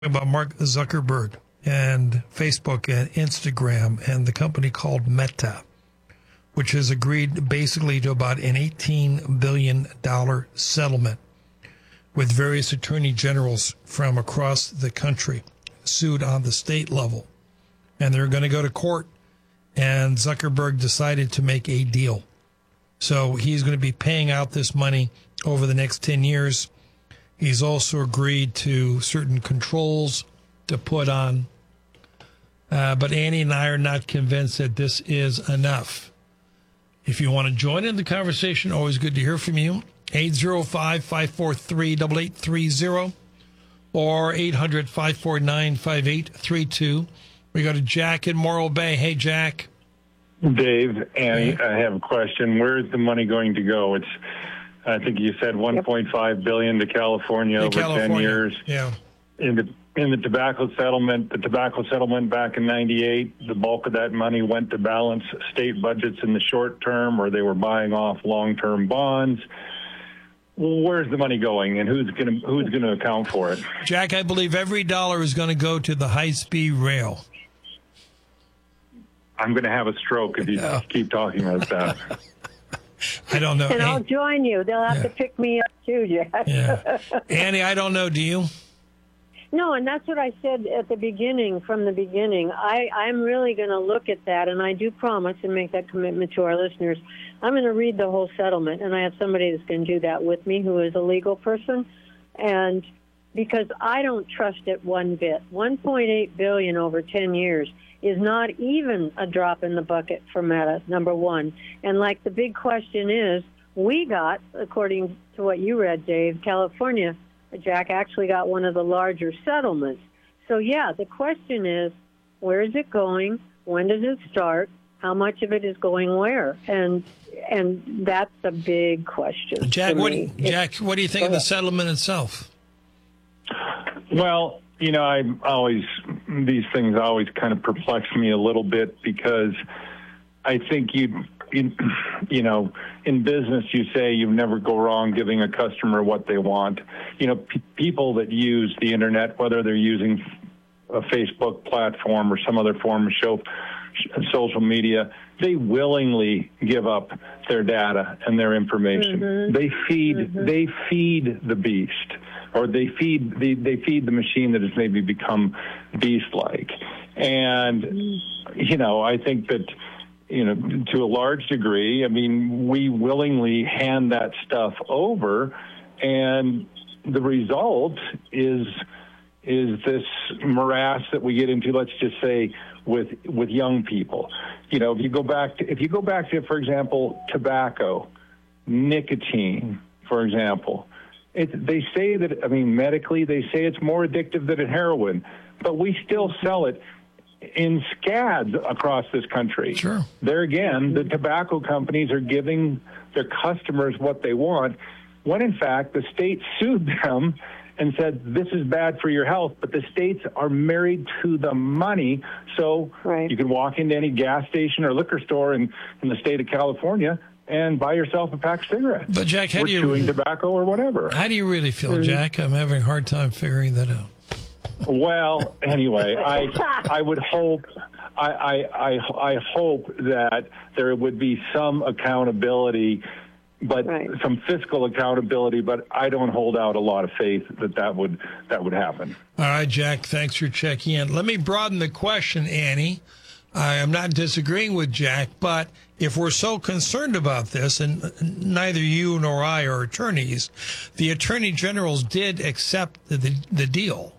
about Mark Zuckerberg and Facebook and Instagram and the company called Meta, which has agreed basically to about an $18 billion settlement with various attorney generals from across the country sued on the state level. And they're going to go to court, and Zuckerberg decided to make a deal. So he's going to be paying out this money over the next 10 years. He's also agreed to certain controls to put on. But Annie and I are not convinced that this is enough. If you want to join in the conversation, always good to hear from you. 805-543-8830 or 800-549-5832. We go to Jack in Morro Bay. Hey, Jack. Dave, Annie, I have a question. Where is the money going to go? It's, I think you said $1.5 billion to California over 10 years. Yeah. In the tobacco settlement back in '98, the bulk of that money went to balance state budgets in the short term, or they were buying off long-term bonds. Where's the money going, and who's going to account for it? Jack, I believe every dollar is going to go to the high-speed rail. I'm going to have a stroke if you keep talking like that. I don't know. And I'll join you. They'll have to pick me up too, Jack. Yeah. Annie, I don't know. Do you? No, and that's what I said at the beginning, from the beginning. I'm really going to look at that, and I do promise and make that commitment to our listeners. I'm going to read the whole settlement, and I have somebody that's going to do that with me who is a legal person, and because I don't trust it one bit. $1.8 billion over 10 years is not even a drop in the bucket for Meta, number one. And like the big question is, we got, according to what you read, Dave, California, Jack actually got one of the larger settlements. So, yeah, the question is, where is it going? When does it start? How much of it is going where? And that's a big question. Jack, what do you think of the settlement itself? Well, you know, these things always kind of perplex me a little bit, because I think in business, you say you never go wrong giving a customer what they want. You know, people that use the internet, whether they're using a Facebook platform or some other form of social media, they willingly give up their data and their information. Mm-hmm. They feed the beast, or they feed the machine that has maybe become beast-like. And you know, I think that, you know, to a large degree, I mean, we willingly hand that stuff over, and the result is this morass that we get into, let's just say, with young people. You know, if you go back to, for example, tobacco, nicotine, for example, they say that, I mean, medically, they say it's more addictive than heroin, but we still sell it in scads across this country. Sure. There again, the tobacco companies are giving their customers what they want, when in fact the state sued them and said, this is bad for your health, but the states are married to the money. So You can walk into any gas station or liquor store in the state of California and buy yourself a pack of cigarettes. But Jack, how do you chewing tobacco or whatever? How do you really feel, Jack? I'm having a hard time figuring that out. Well, anyway, I would hope, I hope that there would be some accountability, but some fiscal accountability. But I don't hold out a lot of faith that would happen. All right, Jack. Thanks for checking in. Let me broaden the question, Annie. I am not disagreeing with Jack, but if we're so concerned about this, and neither you nor I are attorneys, the attorney generals did accept the deal.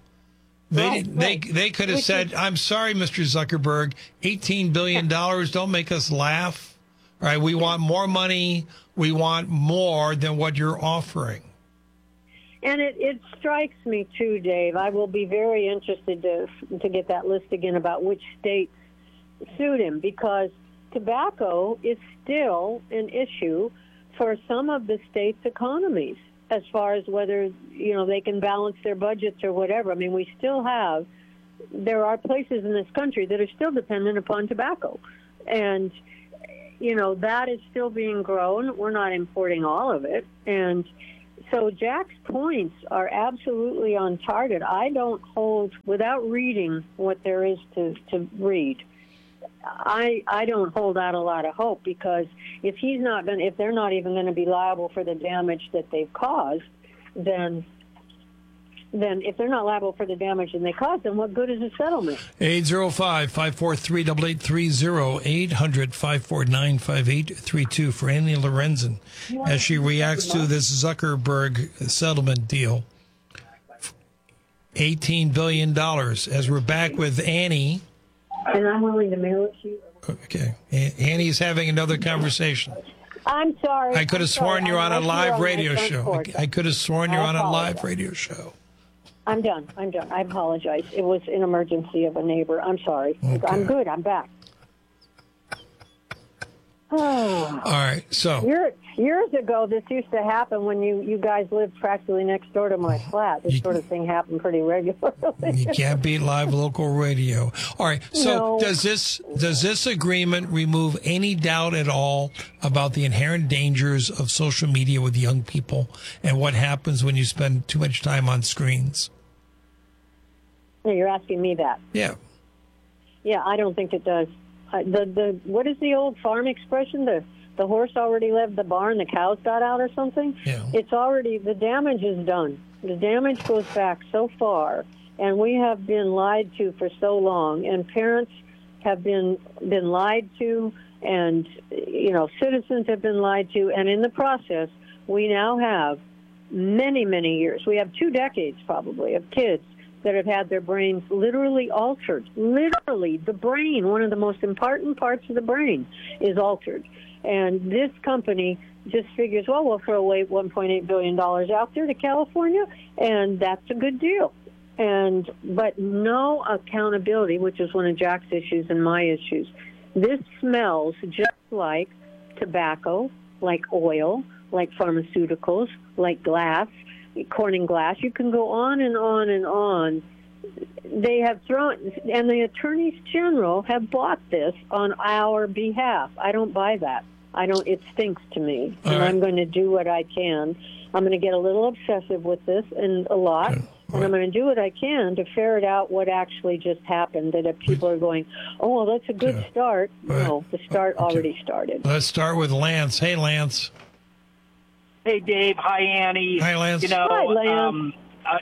They could have said, I'm sorry, Mr. Zuckerberg, $18 billion, don't make us laugh. All right, we want more money. We want more than what you're offering. And it strikes me, too, Dave. I will be very interested to get that list again about which states sued him, because tobacco is still an issue for some of the states' economies, as far as whether, you know, they can balance their budgets or whatever. I mean, there are places in this country that are still dependent upon tobacco. And, you know, that is still being grown. We're not importing all of it. And So Jack's points are absolutely on target. I don't hold, without reading what there is to read, I don't hold out a lot of hope, because if they're not even going to be liable for the damage that they've caused, then if they're not liable for the damage and they caused, then what good is a settlement? 805-543-8830, 800-549-5832 for Annie Lorenzen as she reacts to this Zuckerberg settlement deal. $18 billion. As we're back with Annie. And I'm willing to mail it to you. Okay. Annie's having another conversation. I'm sorry. I could have sworn you're on a live radio show. I could have sworn you're on a live radio show. I'm done. I apologize. It was an emergency of a neighbor. I'm sorry. Okay. I'm good. I'm back. All right. So years ago, this used to happen when you guys lived practically next door to my flat. This sort of thing happened pretty regularly. You can't beat live local radio. All right. So does this agreement remove any doubt at all about the inherent dangers of social media with young people and what happens when you spend too much time on screens? You're asking me that. Yeah. Yeah, I don't think it does. What is the old farm expression? The horse already left the barn, the cows got out, or something? Yeah. It's already, the damage is done. The damage goes back so far, and we have been lied to for so long, and parents have been lied to, and citizens have been lied to, and in the process, we now have many, many years. We have 2 decades probably of kids that have had their brains literally altered. Literally, the brain, one of the most important parts of the brain, is altered. And this company just figures, well, we'll throw away $1.8 billion out there to California, and that's a good deal. But no accountability, which is one of Jack's issues and my issues. This smells just like tobacco, like oil, like pharmaceuticals, like glass, Corning glass. You can go on and on and on. They have thrown, and the attorneys general have bought this on our behalf. I don't buy that. It stinks to me. All and right. I'm going to do what I can. I'm going to get a little obsessive with this and a lot. Okay. And I'm going to do what I can to ferret out what actually just happened, that if people are going, oh, well, that's a good start. No, the start already started. Let's start with Lance. Hey, Lance. Hey, Dave. Hi, Annie. Hi, Lance. Hi, Lance.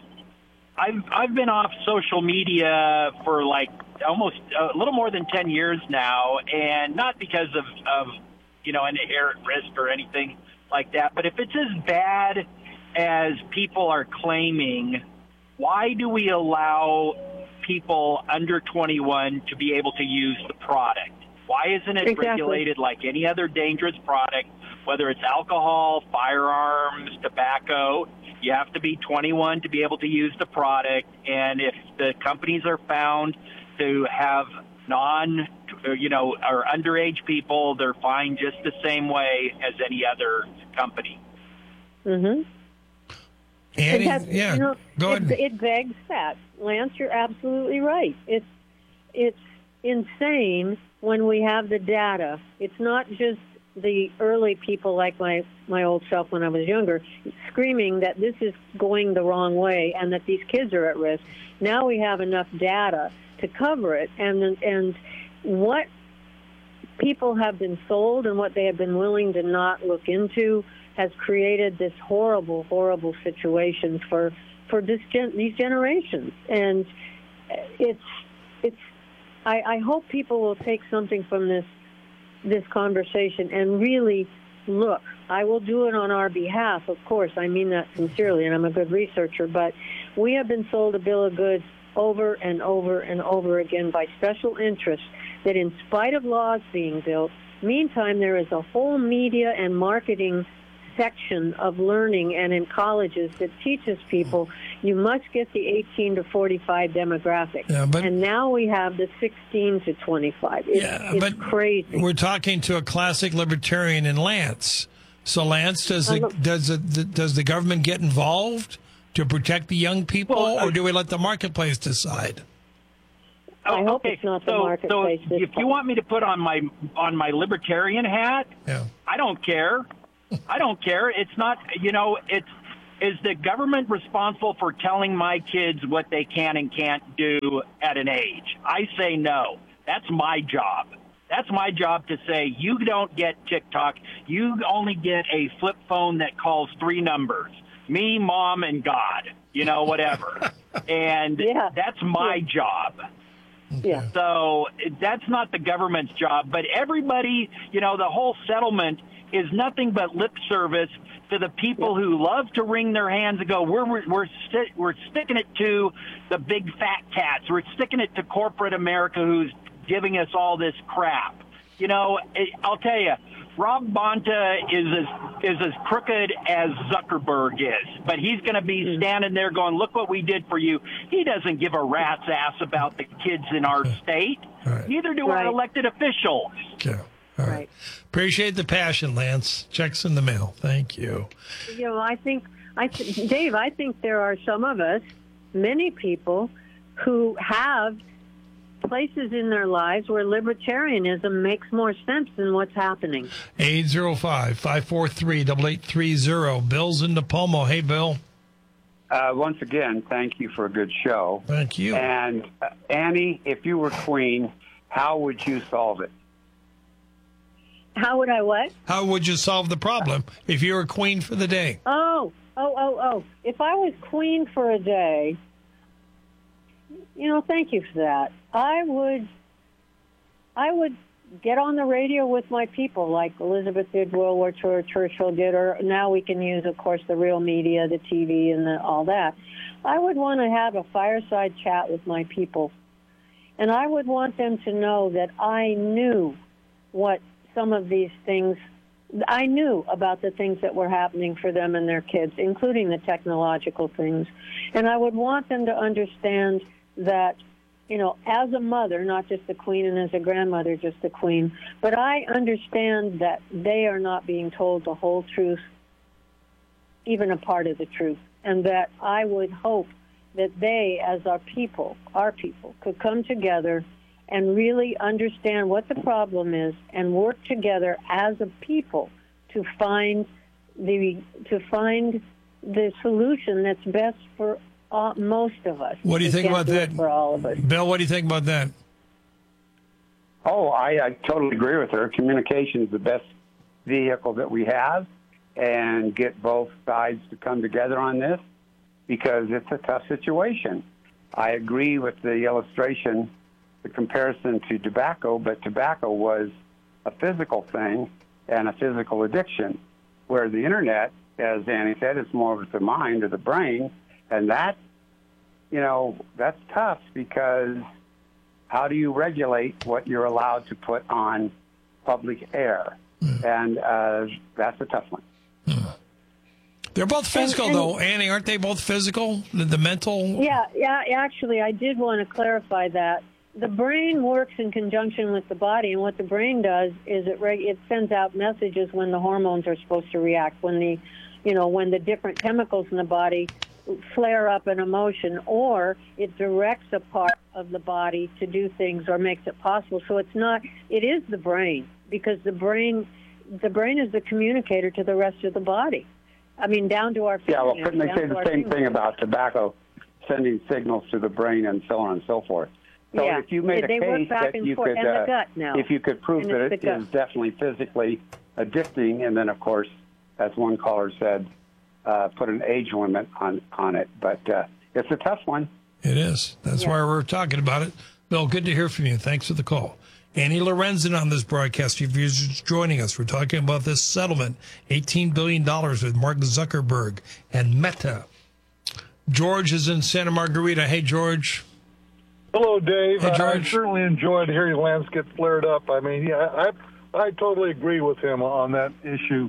I've been off social media for like almost a little more than 10 years now, and not because of an inherent risk or anything like that, but if it's as bad as people are claiming, why do we allow people under 21 to be able to use the product? Why isn't it regulated like any other dangerous product, whether it's alcohol, firearms, tobacco? You have to be 21 to be able to use the product, and if the companies are found to have or underage people, they're fined just the same way as any other company. Mm-hmm. Annie, go ahead. It begs that. Lance, you're absolutely right. It's insane when we have the data. It's not just the early people like my old self when I was younger screaming that this is going the wrong way and that these kids are at risk. Now we have enough data to cover it, and what people have been sold and what they have been willing to not look into has created this horrible, horrible situation for these generations. And I hope people will take something from this conversation and really look. I will do it on our behalf, of course. I mean that sincerely, and I'm a good researcher, but we have been sold a bill of goods over and over and over again by special interests that, in spite of laws being built, meantime there is a whole media and marketing section of learning and in colleges that teaches people you must get the 18 to 45 demographic. Yeah, and now we have the 16 to 25. It's crazy. We're talking to a classic libertarian in Lance. So, Lance, does the government get involved to protect the young people, or do we let the marketplace decide? I hope it's not the marketplace. So if you want me to put on my libertarian hat, I don't care. I don't care. It's not, Is the government responsible for telling my kids what they can and can't do at an age? I say no. That's my job. That's my job to say, you don't get TikTok. You only get a flip phone that calls 3 numbers. Me, Mom, and God. You know, whatever. And that's my job. Yeah. So that's not the government's job. But everybody, you know, the whole settlement is nothing but lip service to the people who love to wring their hands and go, we're sticking it to the big fat cats. We're sticking it to corporate America who's giving us all this crap. You know, I'll tell you, Rob Bonta is as crooked as Zuckerberg is, but he's going to be standing there going, look what we did for you. He doesn't give a rat's ass about the kids in our state. Right. Neither do our elected officials. Yeah. All right. Appreciate the passion, Lance. Checks in the mail. Thank you. You know, Dave, I think there are some of us, many people, who have places in their lives where libertarianism makes more sense than what's happening. 805-543-8830. Bill's in Napomo. Hey, Bill. Once again, thank you for a good show. Thank you. And Annie, if you were queen, how would you solve it? How would I what? How would you solve the problem if you were queen for the day? Oh. If I was queen for a day, you know, thank you for that. I would get on the radio with my people like Elizabeth did, World War II, Churchill did, or now we can use, of course, the real media, the TV and all that. I would want to have a fireside chat with my people. And I would want them to know that I knew what some of these things, I knew about the things that were happening for them and their kids, including the technological things. And I would want them to understand that, you know, as a mother, not just a queen, and as a grandmother, just a queen, but I understand that they are not being told the whole truth, even a part of the truth, and that I would hope that they, as our people, could come together and really understand what the problem is and work together as a people to find the solution that's best for most of us. What do you think about that? For all of us. Bill, what do you think about that? Oh, I totally agree with her. Communication is the best vehicle that we have, and get both sides to come together on this because it's a tough situation. I agree with the illustration, the comparison to tobacco, but tobacco was a physical thing and a physical addiction, where the internet, as Annie said, is more of the mind or the brain, and that, you know, that's tough because how do you regulate what you're allowed to put on public air? And that's a tough one. They're both physical, though, Annie. Aren't they both physical? The mental? Yeah. Actually, I did want to clarify that. The brain works in conjunction with the body, and what the brain does is it sends out messages when the hormones are supposed to react, when the different chemicals in the body flare up an emotion, or it directs a part of the body to do things or makes it possible. So it is the brain, because the brain is the communicator to the rest of the body. I mean, down to our fingernails. Yeah, well, couldn't they say the same thing about tobacco sending signals to the brain and so on and so forth? So if you made a case that you could, if you could prove that it is definitely physically addicting, and then, of course, as one caller said, put an age limit on it. But it's a tough one. It is. That's why we're talking about it. Bill, good to hear from you. Thanks for the call. Annie Lorenzen on this broadcast. If you're just joining us, we're talking about this settlement, $18 billion with Mark Zuckerberg and Meta. George is in Santa Margarita. Hey, George. Hello, Dave. Hey, George. I certainly enjoyed hearing Lance get flared up. I mean, I totally agree with him on that issue.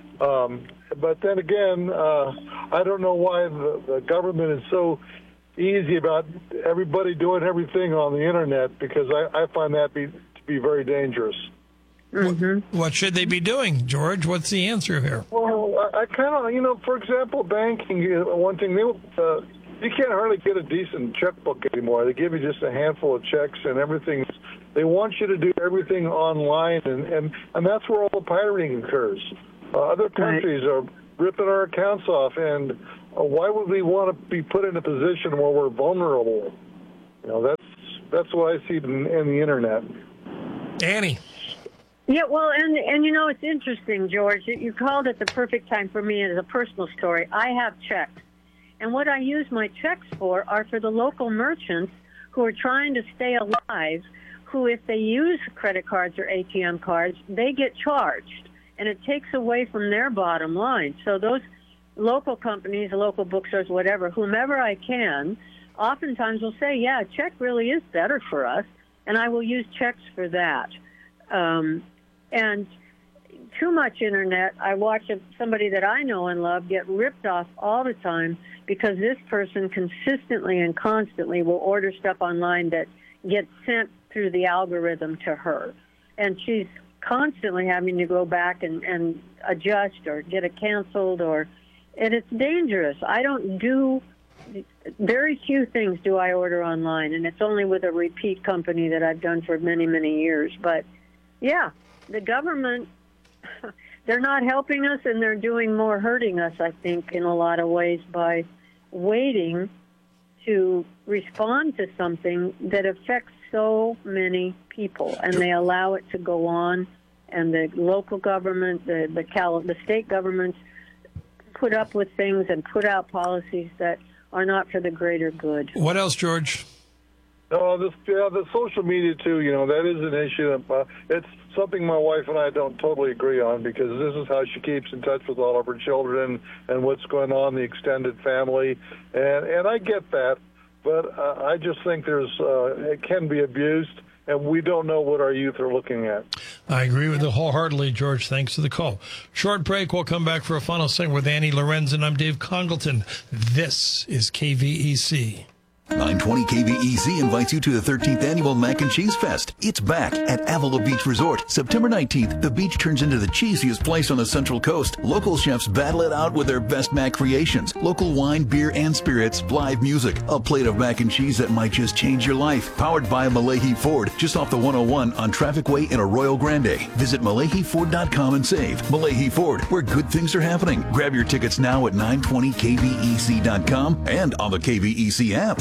But then again, I don't know why the government is so easy about everybody doing everything on the internet, because I find that to be very dangerous. Mm-hmm. What should they be doing, George? What's the answer here? Well, I kind of, for example, banking, one thing, you can't hardly get a decent checkbook anymore. They give you just a handful of checks and everything. They want you to do everything online, and that's where all the pirating occurs. Other countries are ripping our accounts off, and why would we want to be put in a position where we're vulnerable? That's what I see in the internet. Annie. Yeah, well, and it's interesting, George. You called it the perfect time for me as a personal story. I have checks. And what I use my checks for are for the local merchants who are trying to stay alive, who, if they use credit cards or ATM cards, they get charged. And it takes away from their bottom line. So those local companies, local bookstores, whatever, whomever I can, oftentimes will say, yeah, a check really is better for us, and I will use checks for that. And too much internet, I watch somebody that I know and love get ripped off all the time because this person consistently and constantly will order stuff online that gets sent through the algorithm to her. And she's constantly having to go back and adjust or get it canceled, and it's dangerous. Very few things do I order online, and it's only with a repeat company that I've done for many, many years. But, yeah, the government, they're not helping us, and they're doing more hurting us, I think, in a lot of ways by waiting to respond to something that affects so many people, and they allow it to go on, and the local government, the state governments put up with things and put out policies that are not for the greater good. What else, George? The social media, too, that is an issue. It's something my wife and I don't totally agree on because this is how she keeps in touch with all of her children and what's going on in the extended family. And I get that, but I just think it can be abused, and we don't know what our youth are looking at. I agree with you wholeheartedly, George. Thanks for the call. Short break. We'll come back for a final segment with Annie Lorenzen. I'm Dave Congleton. This is KVEC. 920 KVEC invites you to the 13th Annual Mac and Cheese Fest. It's back at Avila Beach Resort. September 19th, the beach turns into the cheesiest place on the Central Coast. Local chefs battle it out with their best mac creations. Local wine, beer, and spirits, live music. A plate of mac and cheese that might just change your life. Powered by Malahi Ford, just off the 101 on Traffic Way in Arroyo Grande. Visit MalahiFord.com and save. Malahi Ford, where good things are happening. Grab your tickets now at 920kvec.com and on the KVEC app.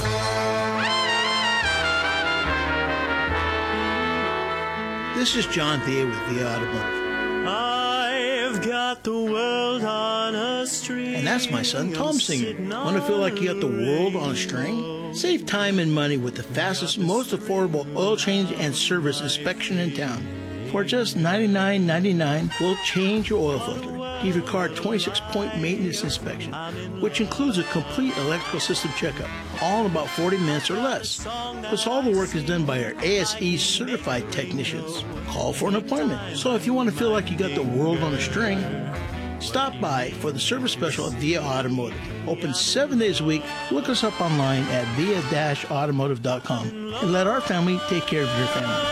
This is John Thea with Thea Automotive. I've got the world on a string. And that's my son Tom singing. Want to feel like you got the world on a string? Save time and money with the fastest, most affordable oil change and service inspection in town. For just $99.99, we'll change your oil filter. Give your car a 26-point maintenance inspection, which includes a complete electrical system checkup, all in about 40 minutes or less. Plus, all the work is done by our ASE certified technicians. Call for an appointment. So if you want to feel like you got the world on a string, stop by for the service special at Via Automotive. Open 7 days a week. Look us up online at via-automotive.com and let our family take care of your family.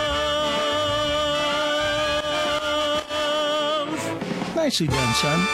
Nicely done, son.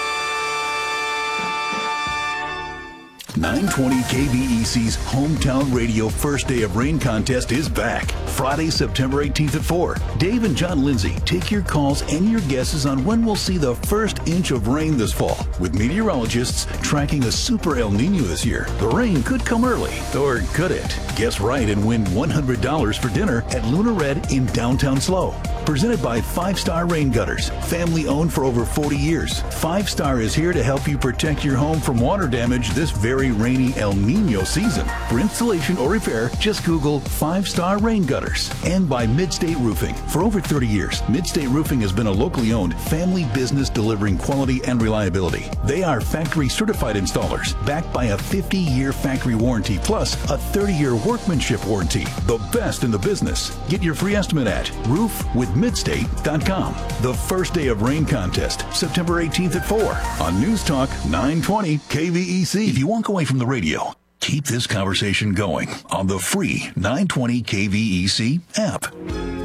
920 KVEC's Hometown Radio First Day of Rain contest is back. Friday, September 18th at 4. Dave and John Lindsay take your calls and your guesses on when we'll see the first inch of rain this fall, with meteorologists tracking a super El Nino this year. The rain could come early, or could it? Guess right and win $100 for dinner at Luna Red in downtown SLO. Presented by 5 Star Rain Gutters, family owned for over 40 years. 5 Star is here to help you protect your home from water damage this very rainy El Nino season. For installation or repair, just Google 5 Star Rain Gutters. And by Midstate Roofing. For over 30 years, Midstate Roofing has been a locally owned family business delivering quality and reliability. They are factory certified installers, backed by a 50-year factory warranty plus a 30-year workmanship warranty. The best in the business. Get your free estimate at roofwithmidstate.com. The First Day of Rain contest, September 18th at 4 on News Talk 920 KVEC. If you walk away from the radio, keep this conversation going on the free 920 KVEC app.